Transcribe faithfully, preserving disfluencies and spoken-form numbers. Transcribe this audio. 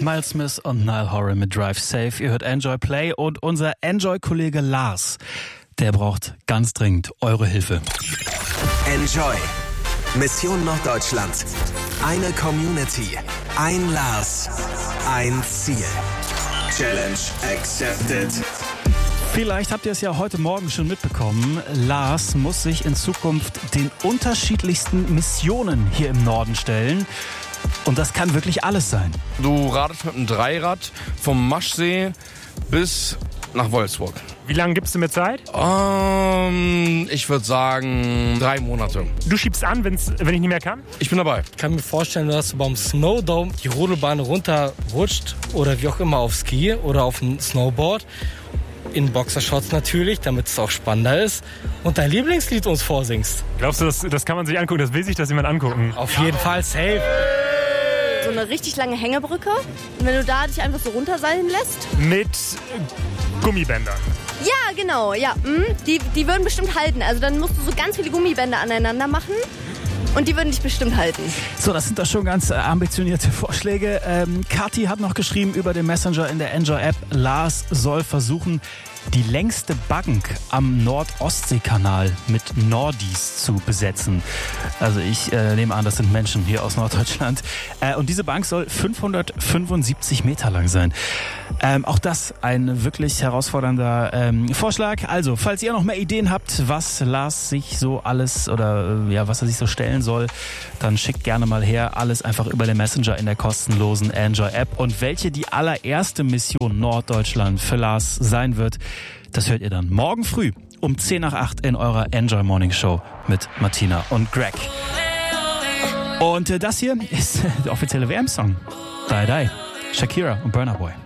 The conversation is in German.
Miles Smith und Niall Horan mit Drive Safe. Ihr hört Enjoy Play und unser Enjoy-Kollege Lars, der braucht ganz dringend eure Hilfe. Enjoy. Mission Norddeutschland. Eine Community. Ein Lars. Ein Ziel. Challenge accepted. Vielleicht habt ihr es ja heute Morgen schon mitbekommen. Lars muss sich in Zukunft den unterschiedlichsten Missionen hier im Norden stellen. Und das kann wirklich alles sein. Du radest mit einem Dreirad vom Maschsee bis nach Wolfsburg. Wie lange gibst du mir Zeit? Ähm, ich würde sagen drei Monate. Du schiebst an, wenn's, wenn ich nicht mehr kann? Ich bin dabei. Ich kann mir vorstellen, dass du beim Snowdome die Rodelbahn runterrutscht oder wie auch immer auf Ski oder auf dem Snowboard. In Boxershorts natürlich, damit es auch spannender ist. Und dein Lieblingslied uns vorsingst. Glaubst du, das, das kann man sich angucken? Das will sich das jemand angucken? Auf jeden Fall, safe. So eine richtig lange Hängebrücke. Und wenn du da dich einfach so runterseilen lässt. Mit Gummibändern. Ja, genau. Ja, mh, die, die würden bestimmt halten. Also dann musst du so ganz viele Gummibänder aneinander machen. Und die würden dich bestimmt halten. So, das sind doch schon ganz äh, ambitionierte Vorschläge. Ähm, Kathi hat noch geschrieben über den Messenger in der Enjoy-App. Lars soll versuchen, die längste Bank am Nord-Ostsee-Kanal mit Nordis zu besetzen. Also ich äh, nehme an, das sind Menschen hier aus Norddeutschland. Äh, und diese Bank soll fünfhundertfünfundsiebzig Meter lang sein. Ähm, auch das ein wirklich herausfordernder ähm, Vorschlag. Also, falls ihr noch mehr Ideen habt, was Lars sich so alles oder äh, ja, was er sich so stellen soll, dann schickt gerne mal her. Alles einfach über den Messenger in der kostenlosen Enjoy-App. Und welche die allererste Mission Norddeutschland für Lars sein wird, das hört ihr dann morgen früh um zehn nach acht in eurer Enjoy Morning Show mit Martina und Greg. Und äh, das hier ist der offizielle W M-Song. Die Die. Shakira und Burna Boy.